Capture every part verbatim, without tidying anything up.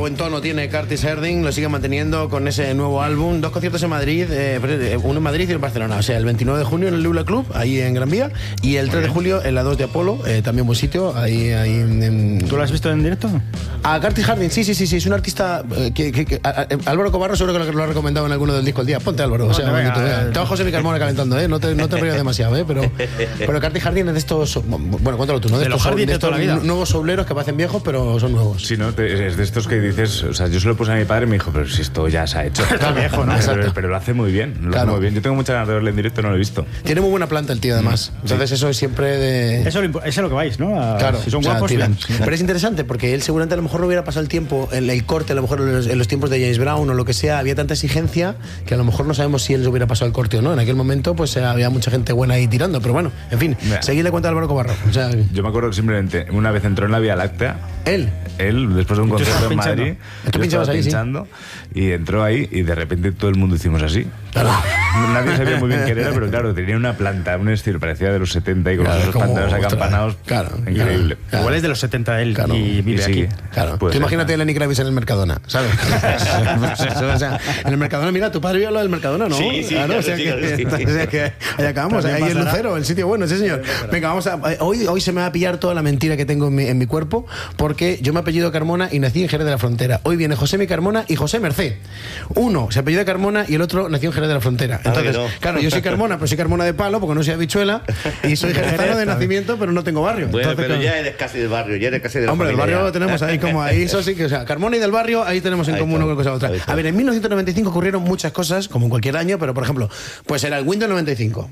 buen tono tiene Curtis Harding, lo sigue manteniendo con ese nuevo álbum. Dos conciertos en Madrid, eh, uno en Madrid y uno en Barcelona. O sea, el veintinueve de junio en el Lula Club, ahí en Gran Vía, y el tres de julio en la dos de Apolo, eh, también buen sitio, ahí, ahí en, en... ¿Tú lo has visto en directo? A Curtis Harding, sí, sí, sí, sí, es un artista eh, que, que, que a, a, Álvaro Cobarro seguro que lo ha recomendado en alguno del disco del día. Ponte, Álvaro, o sea, no, venga, te vea. Estaba José Mi Carmona calentando, ¿eh? No te, no te rías demasiado, ¿eh? Pero, pero Curtis Harding es de estos, bueno, cuéntalo tú, ¿no? De, de estos, los de de estos toda la vida. nuevos sobleros que parecen viejos, pero son nuevos. Sí, ¿no? Te, es de estos que dices, o sea, yo se lo puse a mi padre y me dijo, pero si esto ya se ha hecho. Está viejo, ¿no? Pero, pero lo hace muy bien, lo Claro. hace muy bien. Yo tengo muchas ganas de verle en directo, no lo he visto. Tiene muy buena planta el tío, además. Mm, Entonces, sí. eso es siempre de. Eso, eso es lo que vais, ¿no? A, Claro, si son o sea, guapos, tiran. bien. Pero es interesante porque él seguramente a lo mejor no hubiera pasado el tiempo, el, el corte, a lo mejor en los, en los tiempos de James Brown o lo que sea, había tanta exigencia que a lo mejor no sabemos si él se hubiera pasado el corte o no. En aquel momento, pues eh, había mucha gente buena ahí tirando, pero bueno, en fin, Mira. seguidle cuenta a Álvaro Cobarro. O sea, Yo me acuerdo que simplemente una vez entró en la Vía Láctea. él. Él, después de un ¿Y tú concierto estabas en pinchando? Madrid, ¿Tú yo pinchabas estaba ahí, sí? pinchando, y entró ahí y de repente todo el mundo hicimos así. Claro. Nadie sabía muy bien qué era, pero claro, tenía una planta, un estilo parecía de los setenta y con Claro, esos como pantalones otra- acampanados. claro, Increíble. claro. Igual es de los setenta él Claro. y vive Y sigue. aquí. Claro. Puede Tú ser, imagínate a claro. Lenny Kravitz en el Mercadona, ¿sabes? Pues eso, o sea, en el Mercadona, mira, tu padre vio lo del Mercadona, ¿no? Sí, sí, claro, ya o sea lo que, digo, sí. o sea que ahí acabamos, ahí También en pasará. Lucero, el sitio bueno, sí señor. Venga, vamos a. Hoy, hoy se me va a pillar toda la mentira que tengo en mi, en mi cuerpo, porque yo me apellido Carmona y nací en Jerez de la Frontera. Hoy viene José Mi Carmona y José Merced. Uno se apellida Carmona y el otro nació en Jerez de la Frontera. Entonces, que no. claro, yo soy Carmona, pero soy Carmona de palo, porque no soy habichuela, y soy jerezano de nacimiento, pero no tengo barrio. Bueno, Entonces, pero claro, ya eres casi del barrio, ya eres casi de la hombre, el familia barrio ya. lo tenemos ahí como ahí, eso sí que, o sea, Carmona y del barrio, ahí tenemos en Ahí común está, una cosa u otra. ahí está. A ver, en mil novecientos noventa y cinco ocurrieron muchas cosas, como en cualquier año, pero por ejemplo, pues era el Windows noventa y cinco.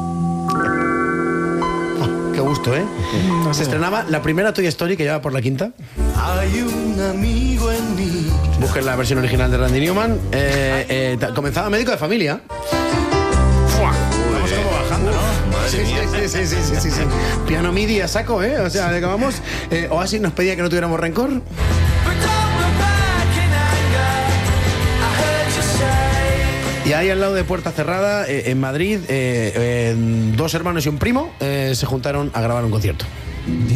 Oh, qué gusto, ¿eh? Se estrenaba la primera Toy Story que llevaba por la quinta. Hay un amigo en mí. Busquen la versión original de Randy Newman. Eh, eh, ta- comenzaba Médico de Familia. Vamos como bajando, ¿no? Sí, sí, sí, sí, sí, sí, sí, sí. Piano MIDI a saco, ¿eh? O sea, acabamos. Eh, Oasis nos pedía que no tuviéramos rencor. Y ahí al lado de Puerta Cerrada, eh, en Madrid, eh, eh, dos hermanos y un primo eh, se juntaron a grabar un concierto.